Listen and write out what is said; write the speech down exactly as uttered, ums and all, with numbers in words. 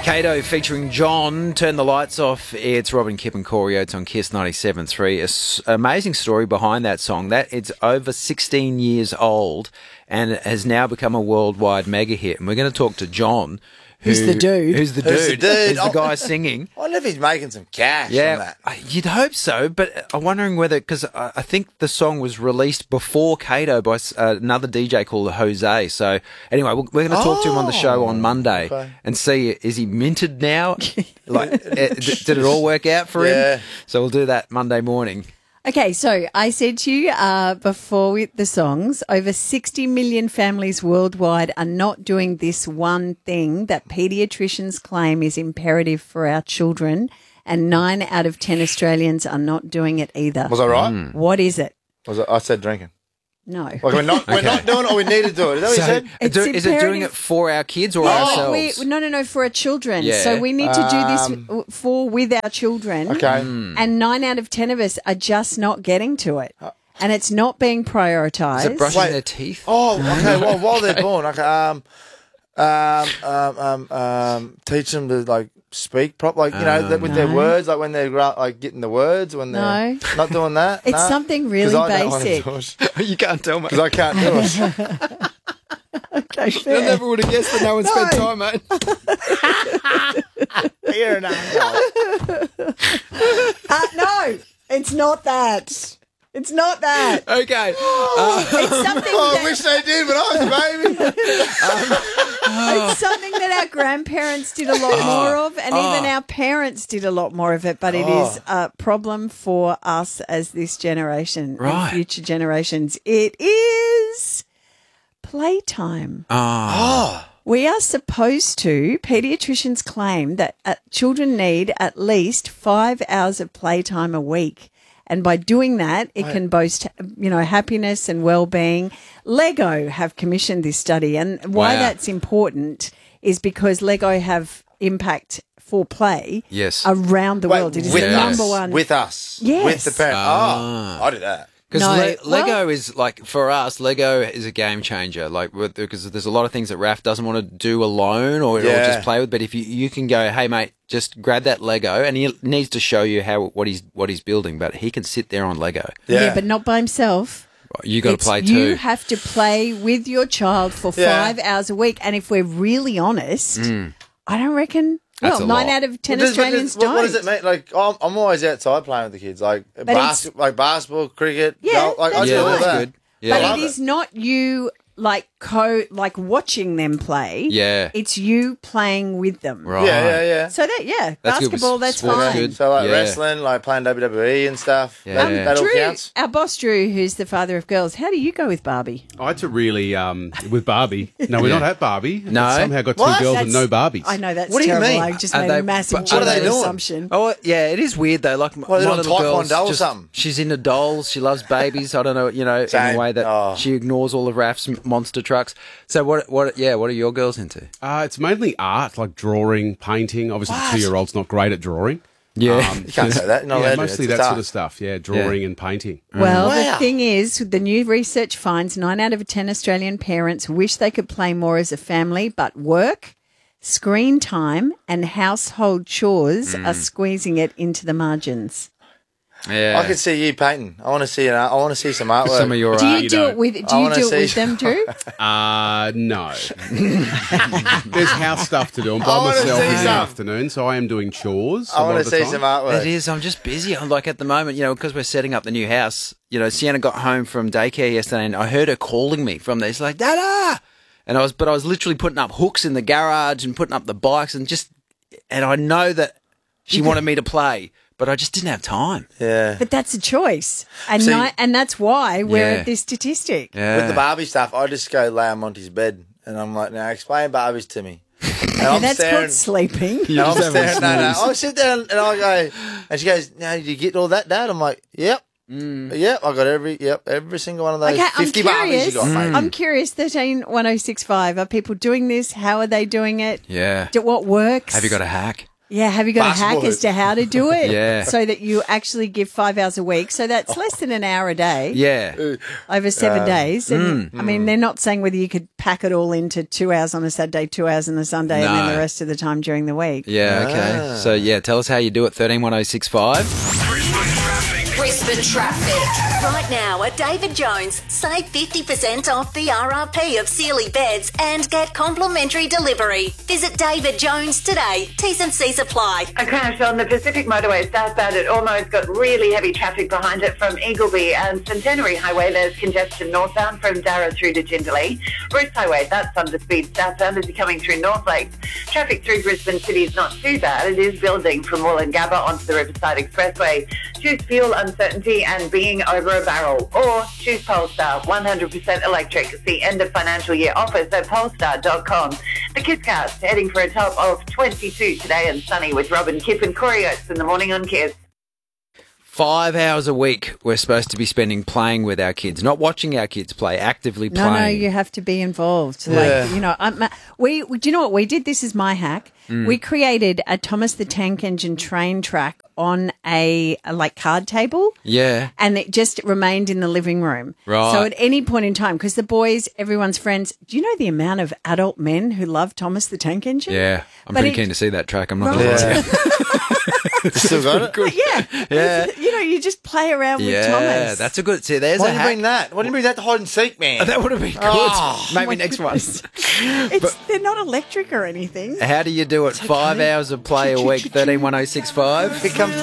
Kato featuring John, Turn the Lights Off. It's Robin, Kip and Corey Oates on Kiss ninety-seven point three. An amazing story behind that song. That it's over sixteen years old and it has now become a worldwide mega hit. And we're going to talk to John. Who, Who's the dude? Who's the dude? Who's the dude? Who's the guy singing? I wonder if he's making some cash Yeah, on that. I- you'd hope so, but I'm wondering whether, because I I think the song was released before Kato by s- uh, another D J called Jose. So anyway, we're, we're going to talk to him on the show on Monday okay. and see, is he minted now? Like, eh, d- did it all work out for Yeah. him? So we'll do that Monday morning. Okay, so I said to you uh, before we, the songs, over sixty million families worldwide are not doing this one thing that paediatricians claim is imperative for our children, and nine out of ten Australians are not doing it either. Was I right? What is it? Was I, I said drinking. No. Like we're not, we're not doing what we need to do. Is that what you said? It's do- is it doing imperative- it for our kids or Oh, ourselves? we, no, no, no, for our children. Yeah. So we need to do Um, this for with our children. Okay. And nine out of ten of us are just not getting to it. And it's not being prioritised. Is it brushing Wait. their teeth? Oh, okay. Well, while they're born, okay. Um, um, um, um, um, teach them to like speak proper, like you know, th- with their No. words, like when they're gra- like getting the words when they're No. not doing that. It's no? something really 'Cause I don't wanna basic. do it. You can't tell me. Because I can't do it. Okay, I fair. never would have guessed that no one spent No. time, mate. Here and now. Uh, no, it's not that. It's not that. Okay. It's something Oh, I that, wish they did, but I was a baby. it's something that our grandparents did a lot more of, and even our parents did a lot more of it. But it is a problem for us as this generation Right. and future generations. It is playtime. Ah. Oh, We are supposed to, paediatricians claim that uh, children need at least five hours of playtime a week. And by doing that, it can boast, you know, happiness and well-being. Lego have commissioned this study. And why Wow. that's important is because Lego have impact for play Yes. around the wait, world. It is with the us, number one. with us, Yes. with the parent. Ah. Oh, I do that. Because No, Le- Lego well- is like, for us, Lego is a game changer. Like, because there's a lot of things that Raph doesn't want to do alone or, or Yeah. just play with. But if you, you can go, hey mate, just grab that Lego, and he needs to show you how what he's what he's building, but he can sit there on Lego. yeah. Yeah, but not by himself. You got to It's- play You too. have to play with your child for Yeah. five hours a week. And if we're really honest, I don't reckon. That's Well, a nine lot. out of ten What does- what Australians does- what, don't. what does it mean? Like, I'm, I'm always outside playing with the kids, like bas- it's- like basketball, cricket. Yeah, golf, like, I that's do yeah, all fine. that's that. good. But Yeah. love it it. is not you like co like watching them play. Yeah. It's you playing with them. Right. Yeah, yeah, yeah. So that yeah, That's good. basketball, that's Sport's fine. good. So like Yeah. wrestling, like playing W W E and stuff. Yeah. That, Um, that all Drew, counts. our boss Drew, who's the father of girls, how do you go with Barbie? I had to really, um, with Barbie. No, we're Yeah. not at Barbie. No. It's somehow got two What? girls and no Barbies. I know that's What do you terrible. mean? I just Are made they- a massive but- what are they general doing? assumption. Oh yeah, it is weird though. Like m- Well, they're my on little girl's Taekwondo or just- something. She's into dolls. She loves babies. I don't know, you know, in Same. a way that Oh. she ignores all of Raph's m- monster trucks. So what? What? Yeah, what are your girls into? Uh, it's mainly art, like drawing, painting. Obviously, the two-year-old's not great at drawing. Yeah, You can't say that. You're not yeah, allowed to. mostly It's that art. sort of stuff. Yeah, drawing and painting. Well, Wow. the thing is, the new research finds nine out of ten Australian parents wish they could play more as a family, but work, screen time, and household chores Mm. are squeezing it into the margins. yeah. I can see you painting. I want to see. An, I want to see some artwork. Some of your Do art. you you do don't. it with? I Do you wanna do it see- with them, Drew? Uh, no. There's house stuff to do. I'm I by wanna myself see in the some. afternoon, so I am doing chores. I a lot want of to the see time. some artwork. It is. I'm just busy. I'm like at the moment, you know, because we're setting up the new house. You know, Sienna got home from daycare yesterday, and I heard her calling me from there. She's like, "Dada!" And I was, but I was literally putting up hooks in the garage and putting up the bikes, and just, and I know that she wanted me to play, but I just didn't have time. Yeah. But that's a choice, and See- ni- and that's why we're Yeah. at this statistic. Yeah. With the Barbie stuff, I just go lay on Monty's bed, and I'm like, "Now explain Barbies to me." And And I'm that's staring. called sleeping. And I'm just having a staring. No, no. snooze. I sit down and I go, and she goes, "Now, did you get all that, Dad?" I'm like, "Yep, yep. I got every, yep, every single one of those Okay, I'm fifty Barbies curious. you got, mate." I'm curious. Thirteen one zero six five. Are people doing this? How are they doing it? Yeah. Do, what works? Have you got a hack? Yeah, have you got a hack Basketball as to how to do it? Yeah. So that you actually give five hours a week. So that's less than an hour a day. Yeah. Over seven Um, days. And mm. I mean, they're not saying whether you could pack it all into two hours on a Saturday, two hours on a Sunday, and then No. the rest of the time during the week. Yeah, okay. Ah. So, yeah, tell us how you do it, thirteen one oh six five. Brisbane traffic. Right now at David Jones, save fifty percent off the R R P of Sealy beds and get complimentary delivery. Visit David Jones today. T's and C's apply. A crash on the Pacific Motorway southbound at Ormo's got really heavy traffic behind it from Eagleby and Centenary Highway. There's congestion northbound from Darra through to Jindalee. Bruce Highway, that's under speed southbound as you're coming through North Lakes. Traffic through Brisbane City is not too bad. It is building from Wollongabba onto the Riverside Expressway. Choose fuel uncertainty and being over a barrel. Or choose Polestar, one hundred percent electric. See end of financial year offers at polestar dot com. The KissCast heading for a top of twenty-two today and sunny with Robin, Kip and Corey Oates in the morning on Kiss. Five hours a week we're supposed to be spending playing with our kids, not watching our kids play, actively No, playing. no, you have to be involved. Yeah. Like, you know, I'm, we, we, do you know what we did? This is my hack. Mm. We created a Thomas the Tank Engine train track on a, a like card table. Yeah. And it just remained in the living room. Right. So at any point in time, because the boys, everyone's friends, do you know the amount of adult men who love Thomas the Tank Engine? Yeah. I'm But pretty it- keen to see that track. I'm not Right. going to lie to Yeah. you. Still got it? But yeah. Yeah. You know, you just play around with Yeah, Thomas. that's a good. See, there's Why a didn't you hack. bring that? Why didn't you bring that to hide and seek, man? That would have been good. Oh, Maybe my next goodness. one. It's, they're not electric or anything. How do you do it? Five hours of play a week, thirteen one oh six five. Here comes